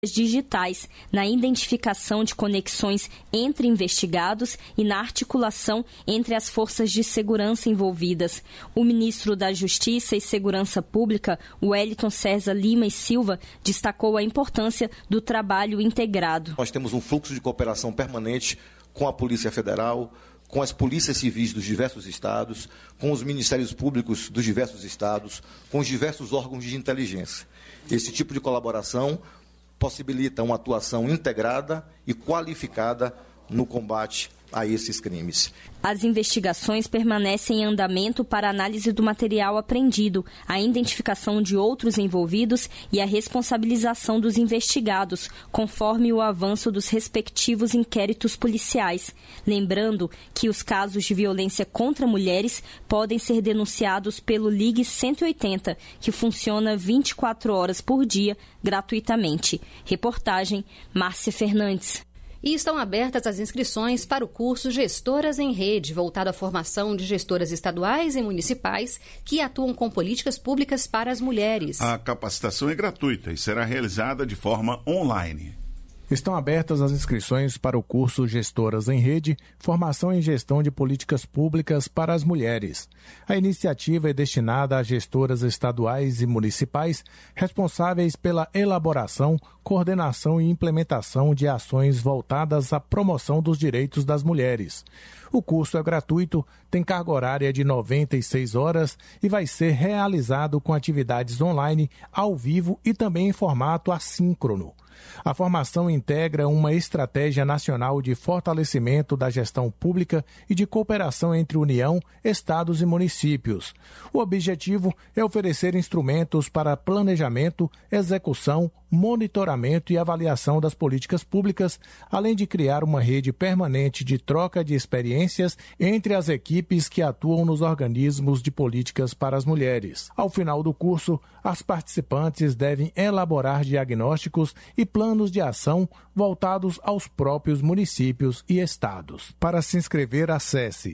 digitais, na identificação de conexões entre investigados e na articulação entre as forças de segurança envolvidas. O ministro da Justiça e Segurança Pública, Wellington César Lima e Silva, destacou a importância do trabalho integrado. Nós temos um fluxo de cooperação permanente com a Polícia Federal, com as polícias civis dos diversos estados, com os ministérios públicos dos diversos estados, com os diversos órgãos de inteligência. Esse tipo de colaboração possibilita uma atuação integrada e qualificada no combate a esses crimes. As investigações permanecem em andamento para análise do material apreendido, a identificação de outros envolvidos e a responsabilização dos investigados, conforme o avanço dos respectivos inquéritos policiais. Lembrando que os casos de violência contra mulheres podem ser denunciados pelo Ligue 180, que funciona 24 horas por dia, gratuitamente. Reportagem, Márcia Fernandes. E estão abertas as inscrições para o curso Gestoras em Rede, voltado à formação de gestoras estaduais e municipais que atuam com políticas públicas para as mulheres. A capacitação é gratuita e será realizada de forma online. Estão abertas as inscrições para o curso Gestoras em Rede, Formação em Gestão de Políticas Públicas para as Mulheres. A iniciativa é destinada a gestoras estaduais e municipais responsáveis pela elaboração, coordenação e implementação de ações voltadas à promoção dos direitos das mulheres. O curso é gratuito, tem carga horária de 96 horas e vai ser realizado com atividades online, ao vivo e também em formato assíncrono. A formação integra uma estratégia nacional de fortalecimento da gestão pública e de cooperação entre União, estados e municípios. O objetivo é oferecer instrumentos para planejamento, execução, monitoramento e avaliação das políticas públicas, além de criar uma rede permanente de troca de experiências entre as equipes que atuam nos organismos de políticas para as mulheres. Ao final do curso, as participantes devem elaborar diagnósticos e planos de ação voltados aos próprios municípios e estados. Para se inscrever, acesse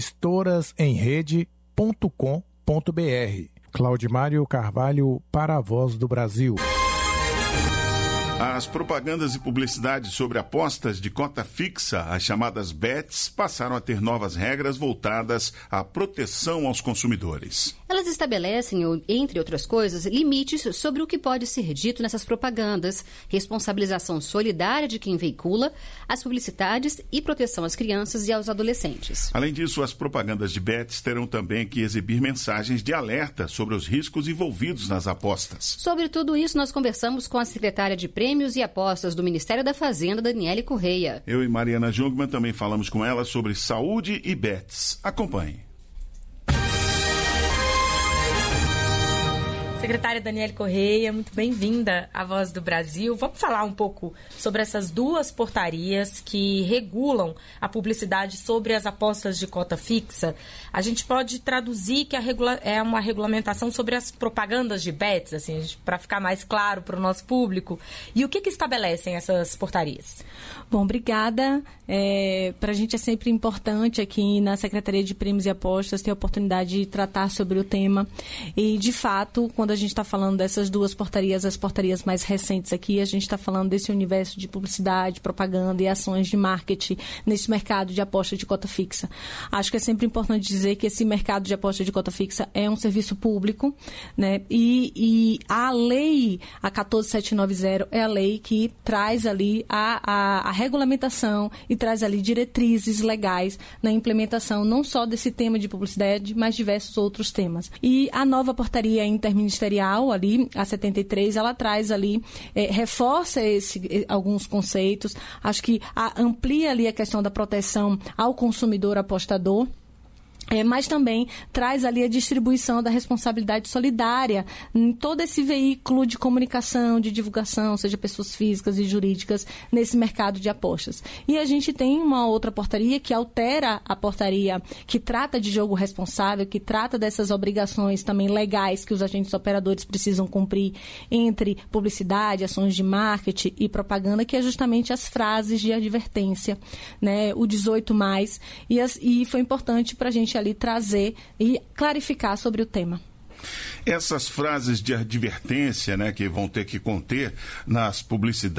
gestorasemrede.com.br. Claudimário Carvalho, para a Voz do Brasil. As propagandas e publicidades sobre apostas de cota fixa, as chamadas bets, passaram a ter novas regras voltadas à proteção aos consumidores. Elas estabelecem, entre outras coisas, limites sobre o que pode ser dito nessas propagandas, responsabilização solidária de quem veicula, as publicidades e proteção às crianças e aos adolescentes. Além disso, as propagandas de bets terão também que exibir mensagens de alerta sobre os riscos envolvidos nas apostas. Sobre tudo isso, nós conversamos com a secretária de Prêmios e Apostas do Ministério da Fazenda, Daniele Correia. Eu e Mariana Jungmann também falamos com ela sobre saúde e bets. Acompanhe. Secretária Daniele Correia, muito bem-vinda à Voz do Brasil. Vamos falar um pouco sobre essas duas portarias que regulam a publicidade sobre as apostas de cota fixa. A gente pode traduzir que é uma regulamentação sobre as propagandas de bets, assim, para ficar mais claro para o nosso público. E o que estabelecem essas portarias? Bom, obrigada. Para a gente é sempre importante aqui na Secretaria de Prêmios e Apostas ter a oportunidade de tratar sobre o tema. E, de fato, quando a gente está falando dessas duas portarias, as portarias mais recentes aqui, a gente está falando desse universo de publicidade, propaganda e ações de marketing nesse mercado de aposta de cota fixa. Acho que é sempre importante dizer que esse mercado de aposta de cota fixa é um serviço público, né? E a lei, a 14790, é a lei que traz ali a regulamentação e traz ali diretrizes legais na implementação não só desse tema de publicidade, mas diversos outros temas. E a nova portaria interministerial ali, a 73, ela traz ali, reforça alguns conceitos, acho que amplia ali a questão da proteção ao consumidor apostador, mas também traz ali a distribuição da responsabilidade solidária em todo esse veículo de comunicação, de divulgação, seja pessoas físicas e jurídicas, nesse mercado de apostas. E a gente tem uma outra portaria que altera a portaria que trata de jogo responsável, que trata dessas obrigações também legais que os agentes operadores precisam cumprir entre publicidade, ações de marketing e propaganda, que é justamente as frases de advertência, né? O 18+, e foi importante para a gente ali trazer e clarificar sobre o tema. Essas frases de advertência, né, que vão ter que conter nas publicidades,